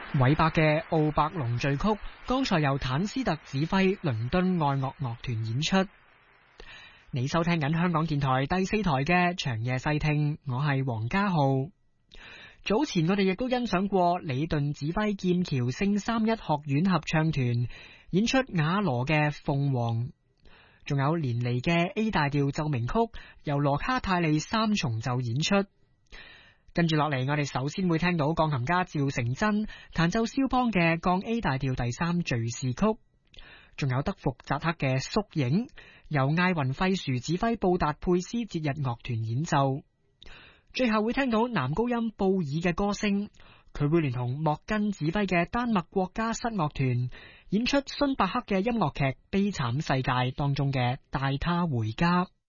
韋伯嘅奧伯龍序曲，剛才由坦斯特指揮倫敦愛樂樂團演出。你收聽緊香港電台第4台嘅長夜細聽，我係黃家浩。早前我哋亦都欣賞過李頓指揮劍橋聖三一學院合唱團演出雅羅嘅鳳凰，仲有連尼嘅 A 大調奏鳴曲由羅卡泰利三重奏演出。跟住落嚟，我哋首先會聽到鋼琴家趙成真彈奏肖邦嘅降 A 大調第3敘事曲，仲有德福扎克嘅縮影，由艾雲費殊指揮布達佩斯節日樂團演奏。最後會聽到男高音布爾嘅歌聲，佢會聯同莫根指揮嘅丹麥國家室樂團演出孫伯克嘅音樂劇《悲慘世界》當中嘅帶他回家。